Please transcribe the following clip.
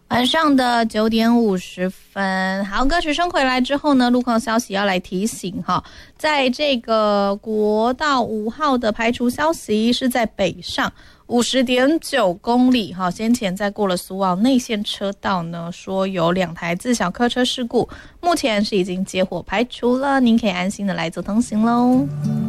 晚上的9点50分，好，歌曲声回来之后呢，路况消息要来提醒哈，在这个国道5号的排除消息是在北上50.9公里哈，先前在过了苏澳内线车道呢，说有2台自小客车事故，目前是已经结伙排除了，您可以安心的来做通行喽。